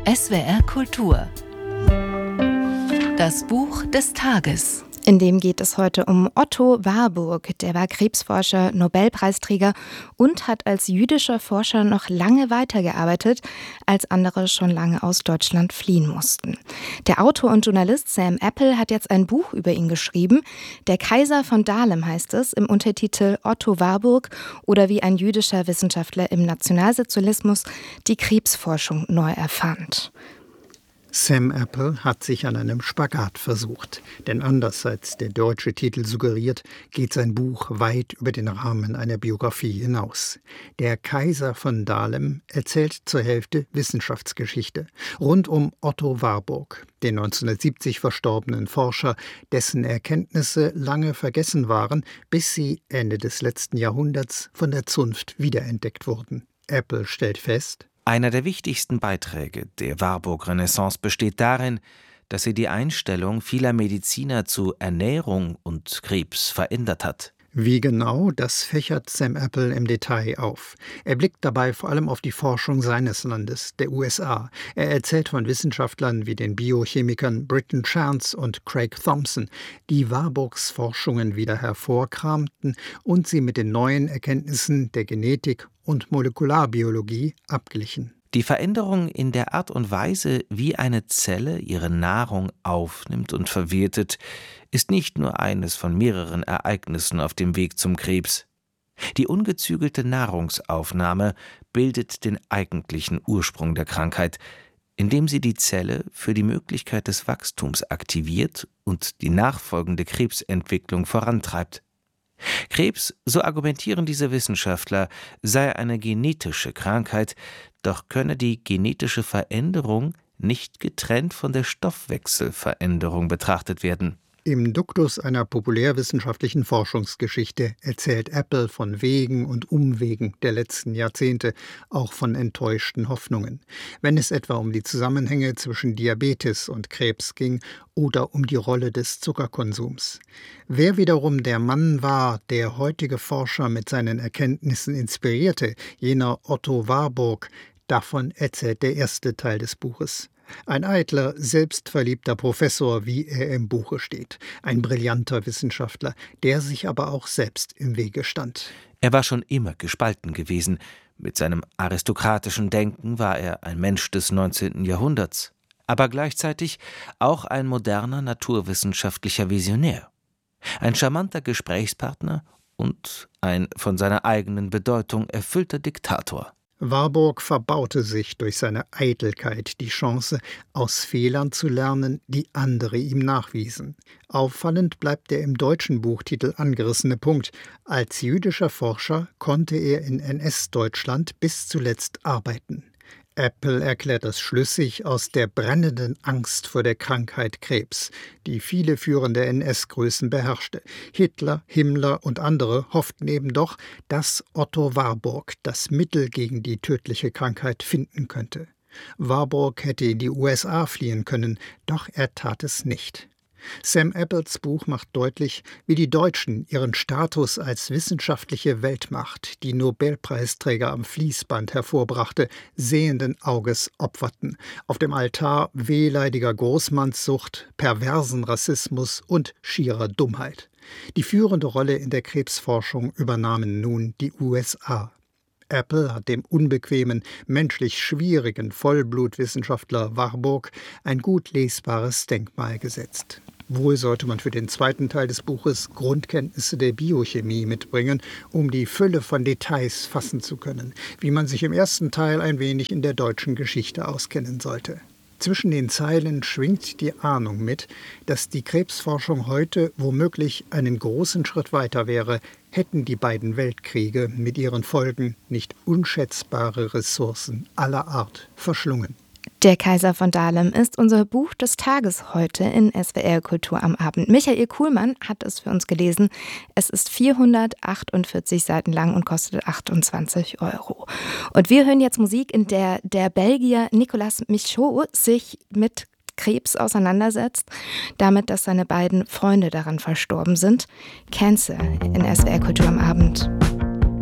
SWR Kultur. Das Buch des Tages. In dem geht es heute um Otto Warburg. Der war Krebsforscher, Nobelpreisträger und hat als jüdischer Forscher noch lange weitergearbeitet, als andere schon lange aus Deutschland fliehen mussten. Der Autor und Journalist Sam Appel hat jetzt ein Buch über ihn geschrieben. Der Kaiser von Dahlem heißt es, im Untertitel Otto Warburg oder wie ein jüdischer Wissenschaftler im Nationalsozialismus die Krebsforschung neu erfand. Sam Appel hat sich an einem Spagat versucht, denn anders als der deutsche Titel suggeriert, geht sein Buch weit über den Rahmen einer Biografie hinaus. Der Kaiser von Dahlem erzählt zur Hälfte Wissenschaftsgeschichte rund um Otto Warburg, den 1970 verstorbenen Forscher, dessen Erkenntnisse lange vergessen waren, bis sie Ende des letzten Jahrhunderts von der Zunft wiederentdeckt wurden. Appel stellt fest: Einer der wichtigsten Beiträge der Warburg-Renaissance besteht darin, dass sie die Einstellung vieler Mediziner zu Ernährung und Krebs verändert hat. Wie genau, das fächert Sam Appel im Detail auf. Er blickt dabei vor allem auf die Forschung seines Landes, der USA. Er erzählt von Wissenschaftlern wie den Biochemikern Britton Chance und Craig Thompson, die Warburgs Forschungen wieder hervorkramten und sie mit den neuen Erkenntnissen der Genetik und Molekularbiologie abglichen. Die Veränderung in der Art und Weise, wie eine Zelle ihre Nahrung aufnimmt und verwertet, ist nicht nur eines von mehreren Ereignissen auf dem Weg zum Krebs. Die ungezügelte Nahrungsaufnahme bildet den eigentlichen Ursprung der Krankheit, indem sie die Zelle für die Möglichkeit des Wachstums aktiviert und die nachfolgende Krebsentwicklung vorantreibt. Krebs, so argumentieren diese Wissenschaftler, sei eine genetische Krankheit, doch könne die genetische Veränderung nicht getrennt von der Stoffwechselveränderung betrachtet werden. Im Duktus einer populärwissenschaftlichen Forschungsgeschichte erzählt Appel von Wegen und Umwegen der letzten Jahrzehnte, auch von enttäuschten Hoffnungen. Wenn es etwa um die Zusammenhänge zwischen Diabetes und Krebs ging oder um die Rolle des Zuckerkonsums. Wer wiederum der Mann war, der heutige Forscher mit seinen Erkenntnissen inspirierte, jener Otto Warburg, davon erzählt der erste Teil des Buches. Ein eitler, selbstverliebter Professor, wie er im Buche steht. Ein brillanter Wissenschaftler, der sich aber auch selbst im Wege stand. Er war schon immer gespalten gewesen. Mit seinem aristokratischen Denken war er ein Mensch des 19. Jahrhunderts, aber gleichzeitig auch ein moderner naturwissenschaftlicher Visionär. Ein charmanter Gesprächspartner und ein von seiner eigenen Bedeutung erfüllter Diktator. Warburg verbaute sich durch seine Eitelkeit die Chance, aus Fehlern zu lernen, die andere ihm nachwiesen. Auffallend bleibt der im deutschen Buchtitel angerissene Punkt: Als jüdischer Forscher konnte er in NS-Deutschland bis zuletzt arbeiten. Appel erklärt das schlüssig aus der brennenden Angst vor der Krankheit Krebs, die viele führende NS-Größen beherrschte. Hitler, Himmler und andere hofften eben doch, dass Otto Warburg das Mittel gegen die tödliche Krankheit finden könnte. Warburg hätte in die USA fliehen können, doch er tat es nicht. Sam Appels Buch macht deutlich, wie die Deutschen ihren Status als wissenschaftliche Weltmacht, die Nobelpreisträger am Fließband hervorbrachte, sehenden Auges opferten, auf dem Altar wehleidiger Großmannssucht, perversen Rassismus und schierer Dummheit. Die führende Rolle in der Krebsforschung übernahmen nun die USA. Appel hat dem unbequemen, menschlich schwierigen Vollblutwissenschaftler Warburg ein gut lesbares Denkmal gesetzt. Wohl sollte man für den zweiten Teil des Buches Grundkenntnisse der Biochemie mitbringen, um die Fülle von Details fassen zu können, wie man sich im ersten Teil ein wenig in der deutschen Geschichte auskennen sollte. Zwischen den Zeilen schwingt die Ahnung mit, dass die Krebsforschung heute womöglich einen großen Schritt weiter wäre, hätten die beiden Weltkriege mit ihren Folgen nicht unschätzbare Ressourcen aller Art verschlungen. Der Kaiser von Dahlem ist unser Buch des Tages heute in SWR Kultur am Abend. Michael Kuhlmann hat es für uns gelesen. Es ist 448 Seiten lang und kostet 28 €. Und wir hören jetzt Musik, in der der Belgier Nicolas Michaud sich mit Krebs auseinandersetzt, damit, dass seine beiden Freunde daran verstorben sind. Cancer in SWR Kultur am Abend.